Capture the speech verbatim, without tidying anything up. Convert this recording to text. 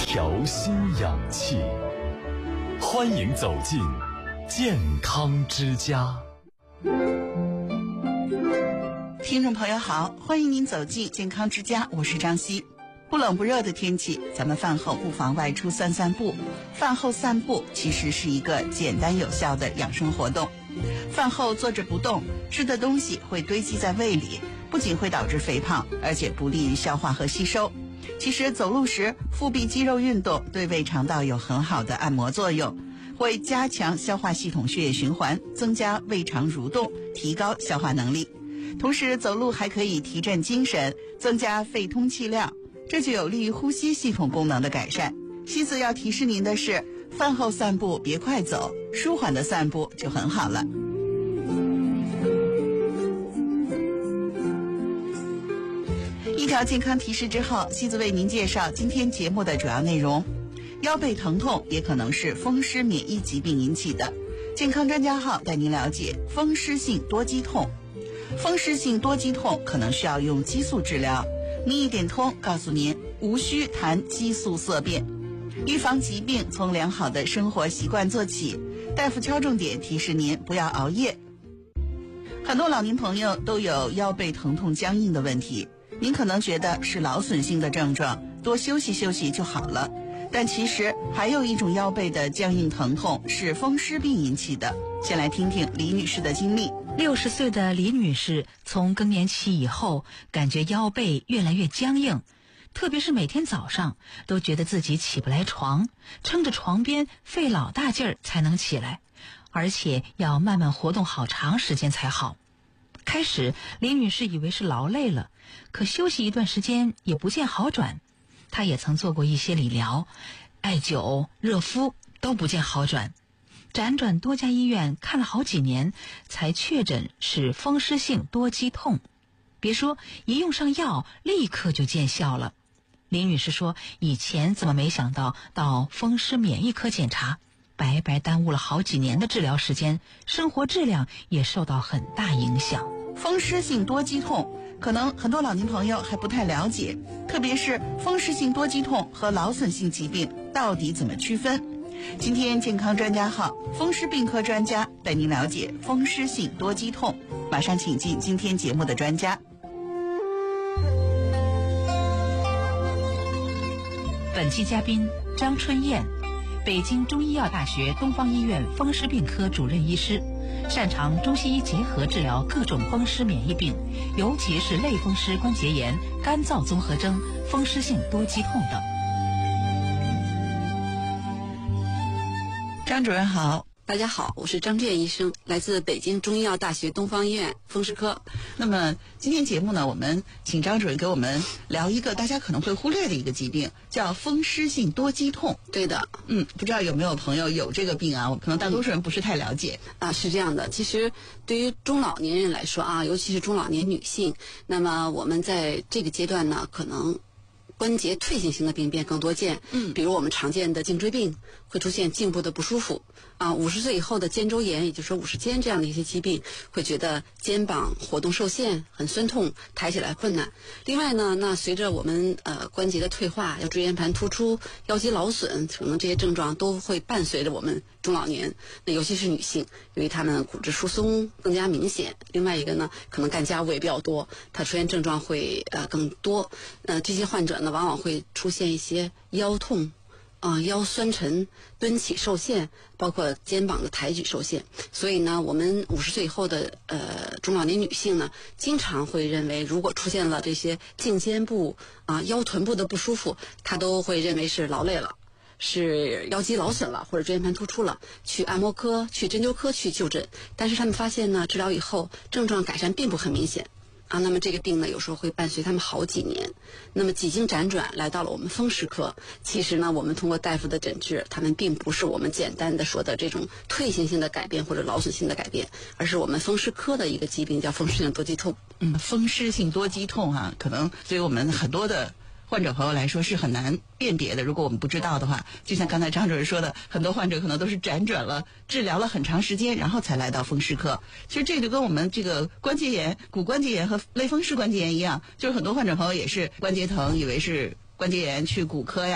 调心养气，欢迎走进健康之家。 听众朋友好，欢迎您走进健康之家，我是张希。不冷不热的天气，咱们饭后不妨外出散散步。饭后散步其实是一个简单有效的养生活动。饭后坐着不动，吃的东西会堆积在胃里，不仅会导致肥胖，而且不利于消化和吸收。其实走路时腹壁肌肉运动对胃肠道有很好的按摩作用，会加强消化系统血液循环，增加胃肠蠕动，提高消化能力。同时走路还可以提振精神，增加肺通气量，这就有利于呼吸系统功能的改善。西子要提示您的是，饭后散步别快走，舒缓的散步就很好了。一条健康提示之后，西子为您介绍今天节目的主要内容。腰背疼痛也可能是风湿免疫疾病引起的，健康专家号带您了解风湿性多肌痛。风湿性多肌痛可能需要用激素治疗，名医点通告诉您，无需谈激素色变。预防疾病从良好的生活习惯做起，大夫敲重点提示您不要熬夜。很多老年朋友都有腰背疼痛僵硬的问题，您可能觉得是劳损性的症状，多休息休息就好了，但其实还有一种腰背的僵硬疼痛是风湿病引起的。先来听听李女士的经历。 六十岁的李女士从更年期以后，感觉腰背越来越僵硬，特别是每天早上都觉得自己起不来床，撑着床边费老大劲儿才能起来，而且要慢慢活动好长时间才好。开始李女士以为是劳累了，可休息一段时间也不见好转。她也曾做过一些理疗，艾灸、热敷都不见好转，辗转多家医院看了好几年，才确诊是风湿性多肌痛。别说一用上药立刻就见效了。李女士说，以前怎么没想到到风湿免疫科检查，白白耽误了好几年的治疗时间，生活质量也受到很大影响。 风湿性多肌痛可能很多老年朋友还不太了解，特别是风湿性多肌痛和劳损性疾病到底怎么区分。今天健康专家号风湿病科专家带您了解风湿性多肌痛，马上请进今天节目的专家。 本期嘉宾张春燕，北京中医药大学东方医院风湿病科主任医师，擅长中西医结合治疗各种风湿免疫病，尤其是类风湿关节炎、干燥综合征、风湿性多肌痛等。 张主任好。 大家好，我是张志燕医生，来自北京中医药大学东方医院风湿科。 那么今天节目呢，我们请张主任给我们聊一个大家可能会忽略的一个疾病，叫风湿性多肌痛。 对的， 嗯，不知道有没有朋友有这个病啊？可能大多数人不是太了解。 啊，是这样的，其实对于中老年人来说啊，尤其是中老年女性，那么我们在这个阶段呢，可能关节退行性的病变更多见，嗯，比如我们常见的颈椎病会出现颈部的不舒服啊，五十岁以后的肩周炎，也就是说五十肩这样的一些疾病，会觉得肩膀活动受限，很酸痛，抬起来困难。另外呢，那随着我们呃关节的退化，要椎间盘突出、腰肌劳损，可能这些症状都会伴随着我们中老年。那尤其是女性，由于她们骨质疏松更加明显，另外一个呢，可能干家务也比较多，她出现症状会呃更多。呃，这些患者呢，往往会出现一些腰痛。啊、呃，腰酸沉、蹲起受限，包括肩膀的抬举受限。所以呢，我们五十岁以后的呃中老年女性呢，经常会认为，如果出现了这些颈肩部啊、呃、腰臀部的不舒服，她都会认为是劳累了，是腰肌劳损了，或者椎间盘突出了，去按摩科、去针灸科去就诊。但是他们发现呢，治疗以后症状改善并不很明显。啊，那么这个病呢，有时候会伴随他们好几年。那么几经辗转来到了我们风湿科，其实呢，我们通过大夫的诊治，他们并不是我们简单的说的这种退行性的改变或者劳损性的改变，而是我们风湿科的一个疾病，叫风湿性多肌痛。 嗯，风湿性多肌痛啊，可能对于我们很多的患者朋友来说是很难辨别的。如果我们不知道的话，就像刚才张主任说的，很多患者可能都是辗转了治疗了很长时间，然后才来到风湿科。其实这就跟我们这个关节炎、骨关节炎和类风湿关节炎一样，就是很多患者朋友也是关节疼，以为是关节炎，去骨科呀